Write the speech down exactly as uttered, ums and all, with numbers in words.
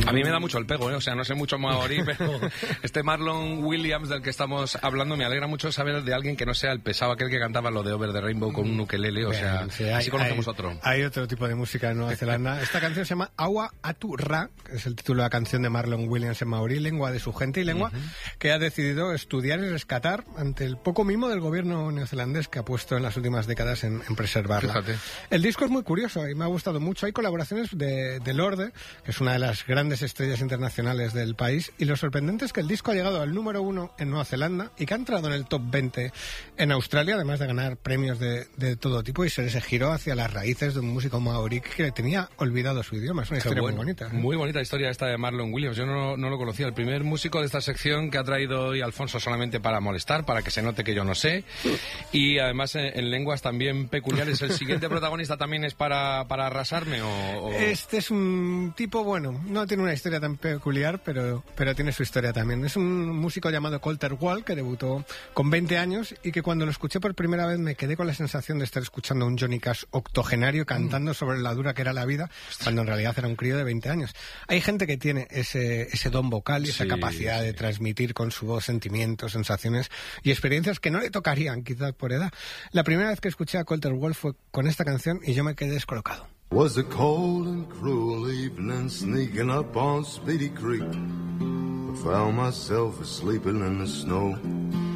A mí me da mucho el pego, ¿eh? O sea, no sé mucho maorí, pero este Marlon Williams del que estamos hablando me alegra mucho saber de alguien que no sea el pesado aquel que cantaba lo de Over the Rainbow con un ukelele, o sea, Bien, sí, hay, así conocemos hay, otro. Hay otro tipo de música en Nueva Zelanda. Esta canción se llama Awa Atu Ra, que es el título de la canción de Marlon Williams en maorí, lengua de su gente y lengua uh-huh. que ha decidido estudiar y rescatar ante el poco mimo del gobierno neozelandés que ha puesto en las últimas décadas en, en preservarla. Fíjate. El disco es muy curioso y me ha gustado mucho. Hay colaboraciones de, de Lorde, que es una de las grandes estrellas internacionales del país, y lo sorprendente es que el disco ha llegado al número uno en Nueva Zelanda y que ha entrado en el top veinte en Australia, además de ganar premios de, de todo tipo, y se, se giró hacia las raíces de un músico maorí que tenía olvidado su idioma. Es una historia bueno, muy bonita. ¿eh? Muy bonita historia esta de Marlon Williams. Yo no, no lo conocía. El primer músico de esta sección que ha traído hoy Alfonso solamente para molestar, para que se note que yo no sé. Y además en, en lenguas también peculiares. ¿El siguiente protagonista también es para, para arrasarme? O, o... Este es un tipo, bueno, no tiene una historia tan peculiar, pero, pero tiene su historia también. Es un músico llamado Colter Wall, que debutó con veinte años y que cuando lo escuché por primera vez me quedé con la sensación de estar escuchando a un Johnny Cash octogenario cantando mm. sobre la dura que era la vida, cuando en realidad era un crío de veinte años. Hay gente que tiene ese, ese don vocal y sí, esa capacidad sí. de transmitir con su voz sentimientos, sensaciones y experiencias que no le tocarían quizás por edad. La primera vez que escuché a Colter Wall fue con esta canción y yo me quedé descolocado. Was a cold and cruel evening sneaking up on Speedy Creek. I found myself asleep in the snow.